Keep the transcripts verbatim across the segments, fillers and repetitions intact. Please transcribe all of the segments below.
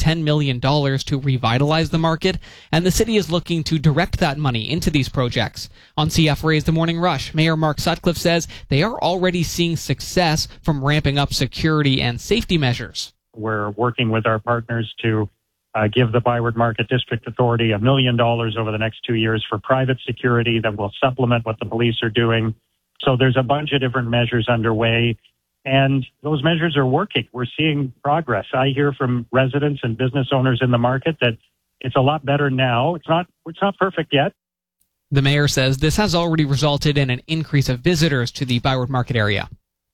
ten million dollars to revitalize the market, and the city is looking to direct that money into these projects. On C F R A's The Morning Rush, Mayor Mark Sutcliffe says they are already seeing success from ramping up security and safety measures. We're working with our partners to uh, give the Byward Market District Authority a million dollars over the next two years for private security that will supplement what the police are doing. So there's a bunch of different measures underway, and those measures are working. We're seeing progress. I hear from residents and business owners in the market that it's a lot better now. It's not, it's not perfect yet. The mayor says this has already resulted in an increase of visitors to the Byward Market area.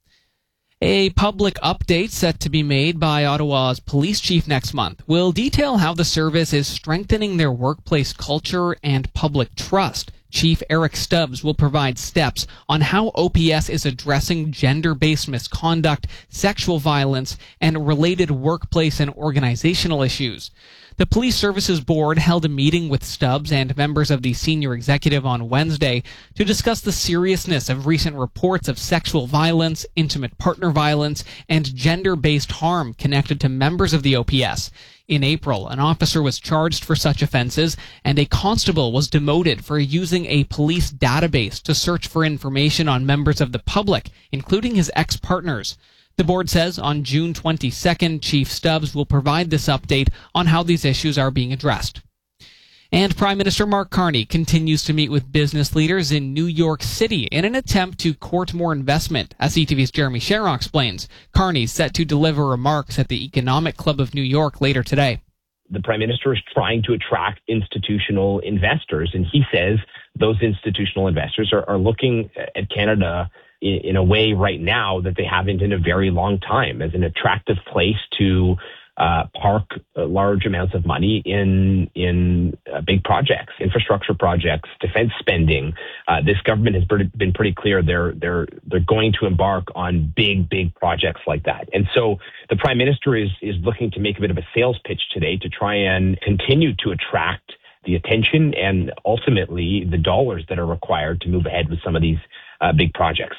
A public update set to be made by Ottawa's police chief next month will detail how the service is strengthening their workplace culture and public trust. Chief Eric Stubbs will provide steps on how O P S is addressing gender-based misconduct, sexual violence, and related workplace and organizational issues. The Police Services Board held a meeting with Stubbs and members of the senior executive on Wednesday to discuss the seriousness of recent reports of sexual violence, intimate partner violence, and gender-based harm connected to members of the O P S. In April, an officer was charged for such offenses, and a constable was demoted for using a police database to search for information on members of the public, including his ex-partners. The board says on June twenty-second, Chief Stubbs will provide this update on how these issues are being addressed. And Prime Minister Mark Carney continues to meet with business leaders in New York City in an attempt to court more investment, as C T V's Jeremy Sharon explains. Carney's set to deliver remarks at the Economic Club of New York later today. The Prime Minister is trying to attract institutional investors, and he says those institutional investors are, are looking at Canada in, in a way right now that they haven't in a very long time, as an attractive place to Uh, park uh, large amounts of money in in uh, big projects, infrastructure projects, defense spending. Uh, this government has been pretty clear they're they're they're going to embark on big big projects like that. And so the Prime Minister is is looking to make a bit of a sales pitch today to try and continue to attract the attention and ultimately the dollars that are required to move ahead with some of these uh, big projects.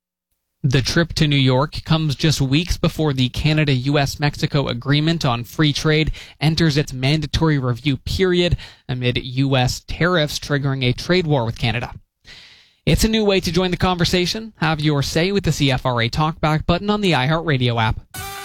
The trip to New York comes just weeks before the Canada-U S Mexico Agreement on Free Trade enters its mandatory review period amid U S tariffs triggering a trade war with Canada. It's a new way to join the conversation. Have your say with the C F R A Talkback button on the iHeartRadio app.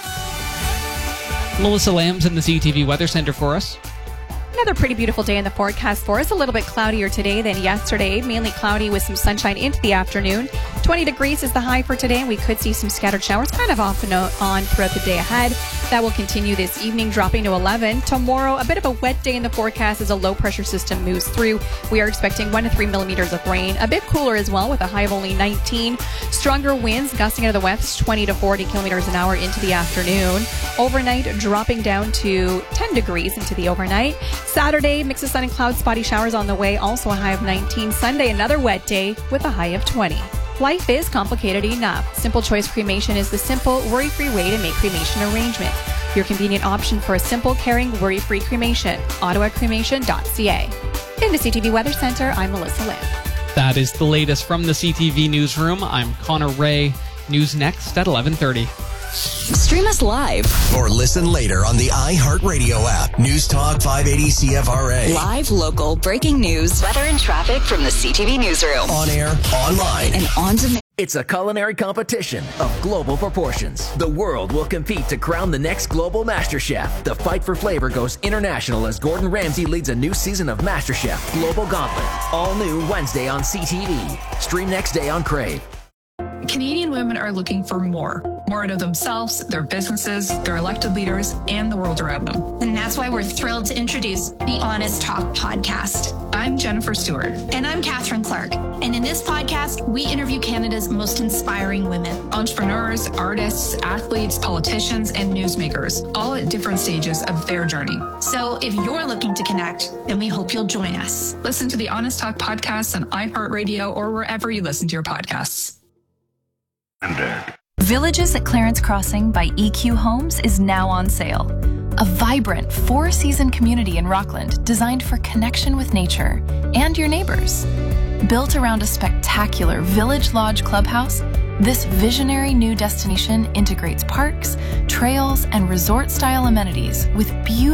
Melissa Lamb's in the C T V Weather Center for us. Another pretty beautiful day in the forecast for us. A little bit cloudier today than yesterday. Mainly cloudy with some sunshine into the afternoon. twenty degrees is the high for today, and we could see some scattered showers kind of off and on throughout the day ahead. That will continue this evening, dropping to eleven. Tomorrow, a bit of a wet day in the forecast as a low-pressure system moves through. We are expecting one to three millimeters of rain. A bit cooler as well, with a high of only nineteen. Stronger winds gusting out of the west, twenty to forty kilometers an hour into the afternoon. Overnight, dropping down to ten degrees into the overnight. Saturday, mix of sun and clouds, spotty showers on the way, also a high of nineteen. Sunday, another wet day with a high of twenty. Life is complicated enough. Simple Choice Cremation is the simple, worry-free way to make cremation arrangement. Your convenient option for a simple, caring, worry-free cremation. ottawa cremation dot c a. In the C T V Weather Center, I'm Melissa Lamb. That is the latest from the C T V Newsroom. I'm Connor Ray. News next at eleven thirty. Stream us live or listen later on the iHeartRadio app. News Talk five eighty C F R A. Live, local, breaking news, weather and traffic from the C T V Newsroom. On air, online, and on demand. It's a culinary competition of global proportions. The world will compete to crown the next global master chef. The fight for flavor goes international as Gordon Ramsay leads a new season of MasterChef Global Gauntlet. All new Wednesday on C T V. Stream next day on Crave. Canadian women are looking for more. More out of themselves, their businesses, their elected leaders, and the world around them. And that's why we're thrilled to introduce the Honest Talk podcast. I'm Jennifer Stewart. And I'm Catherine Clark. And in this podcast, we interview Canada's most inspiring women. Entrepreneurs, artists, athletes, politicians, and newsmakers, all at different stages of their journey. So if you're looking to connect, then we hope you'll join us. Listen to the Honest Talk podcast on iHeartRadio or wherever you listen to your podcasts. Villages at Clarence Crossing by E Q Homes is now on sale. A vibrant four-season community in Rockland designed for connection with nature and your neighbors. Built around a spectacular Village Lodge clubhouse, this visionary new destination integrates parks, trails, and resort-style amenities with beautiful